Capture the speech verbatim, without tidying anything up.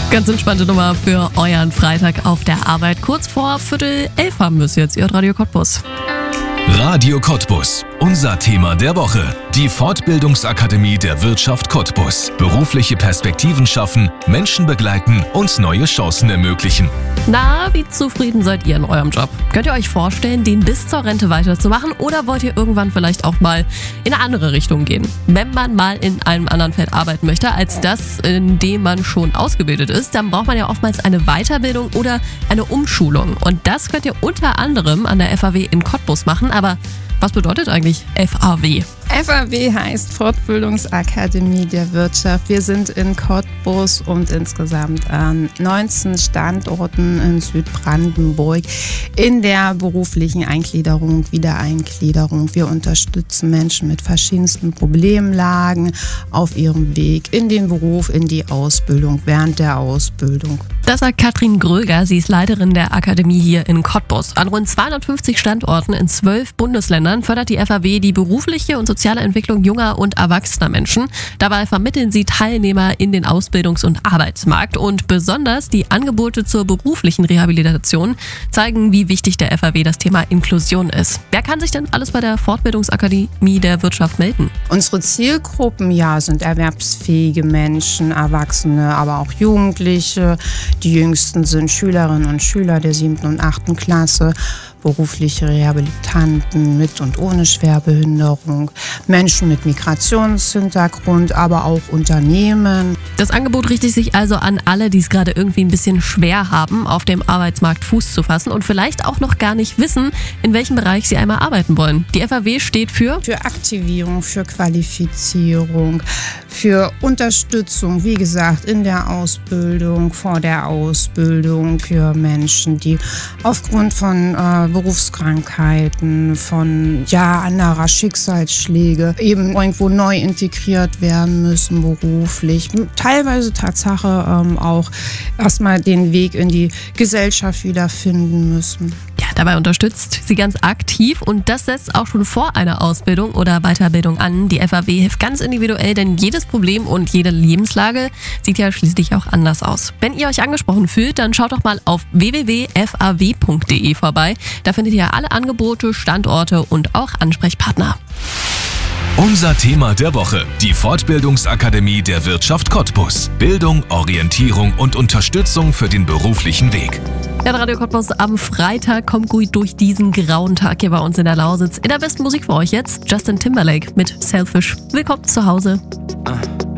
Ganz entspannte Nummer für euren Freitag auf der Arbeit. Kurz vor Viertel elf haben wir es jetzt. Ihr hört Radio Cottbus. Radio Cottbus. Unser Thema der Woche. Die Fortbildungsakademie der Wirtschaft Cottbus. Berufliche Perspektiven schaffen, Menschen begleiten und neue Chancen ermöglichen. Na, wie zufrieden seid ihr in eurem Job? Könnt ihr euch vorstellen, den bis zur Rente weiterzumachen oder wollt ihr irgendwann vielleicht auch mal in eine andere Richtung gehen? Wenn man mal in einem anderen Feld arbeiten möchte, als das, in dem man schon ausgebildet ist, dann braucht man ja oftmals eine Weiterbildung oder eine Umschulung. Und das könnt ihr unter anderem an der F A W in Cottbus machen. Aber was bedeutet eigentlich F A W? F A W heißt Fortbildungsakademie der Wirtschaft. Wir sind in Cottbus und insgesamt an neunzehn Standorten in Südbrandenburg in der beruflichen Eingliederung, Wiedereingliederung. Wir unterstützen Menschen mit verschiedensten Problemlagen auf ihrem Weg in den Beruf, in die Ausbildung, während der Ausbildung. Das sagt Katrin Gröger, sie ist Leiterin der Akademie hier in Cottbus. An rund zweihundertfünfzig Standorten in zwölf Bundesländern fördert die F A W die berufliche und soziale Entwicklung junger und erwachsener Menschen. Dabei vermitteln sie Teilnehmer in den Ausbildungs- und Arbeitsmarkt. Und besonders die Angebote zur beruflichen Rehabilitation zeigen, wie wichtig der F A W das Thema Inklusion ist. Wer kann sich denn alles bei der Fortbildungsakademie der Wirtschaft melden? Unsere Zielgruppen ja, sind erwerbsfähige Menschen, Erwachsene, aber auch Jugendliche. Die jüngsten sind Schülerinnen und Schüler der siebten und achten Klasse, berufliche Rehabilitanten mit und ohne Schwerbehinderung, Menschen mit Migrationshintergrund, aber auch Unternehmen. Das Angebot richtet sich also an alle, die es gerade irgendwie ein bisschen schwer haben, auf dem Arbeitsmarkt Fuß zu fassen und vielleicht auch noch gar nicht wissen, in welchem Bereich sie einmal arbeiten wollen. Die F A W steht für? Für Aktivierung, für Qualifizierung, für Unterstützung, wie gesagt, in der Ausbildung, vor der Ausbildung, für Menschen, die aufgrund von äh, Berufskrankheiten, von ja, anderer Schicksalsschläge eben irgendwo neu integriert werden müssen beruflich. Teilweise Tatsache ähm, auch erstmal den Weg in die Gesellschaft wiederfinden müssen. Ja, dabei unterstützt sie ganz aktiv und das setzt auch schon vor einer Ausbildung oder Weiterbildung an. Die F A W hilft ganz individuell, denn jedes Problem und jede Lebenslage sieht ja schließlich auch anders aus. Wenn ihr euch angesprochen fühlt, dann schaut doch mal auf w w w punkt f a w punkt d e vorbei. Da findet ihr alle Angebote, Standorte und auch Ansprechpartner. Unser Thema der Woche. Die Fortbildungsakademie der Wirtschaft Cottbus. Bildung, Orientierung und Unterstützung für den beruflichen Weg. Ja, Radio Cottbus am Freitag kommt gut durch diesen grauen Tag hier bei uns in der Lausitz. In der besten Musik für euch jetzt Justin Timberlake mit Selfish. Willkommen zu Hause.